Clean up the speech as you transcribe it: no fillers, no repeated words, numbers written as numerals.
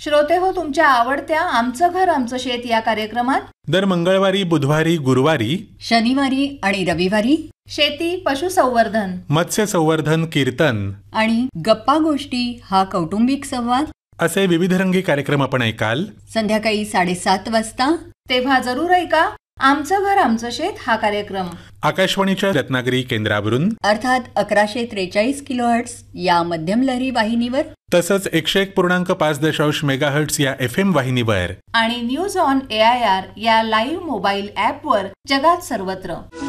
श्रोते हो, तुमच्या आवडत्या आमचं घर आमचं शेत या कार्यक्रमात दर मंगळवारी, बुधवारी, गुरुवारी, शनिवारी आणि रविवारी शेती, पशुसंवर्धन, मत्स्य संवर्धन, कीर्तन आणि गप्पा गोष्टी हा कौटुंबिक संवाद असे विविधरंगी कार्यक्रम आपण ऐकाल संध्याकाळी 7:30 वाजता. तेव्हा जरूर ऐका आमचं घर आमचं शेत हा कार्यक्रम आकाशवाणीच्या रत्नागिरी केंद्रावरून, अर्थात 1143 किलोहर्ट्झ या मध्यम लहरी वाहिनीवर, तसंच 101.5 मेगाहर्ट्झ या FM वाहिनीवर आणि न्यूज ऑन AIR या लाईव्ह मोबाईल ॲपवर जगात सर्वत्र.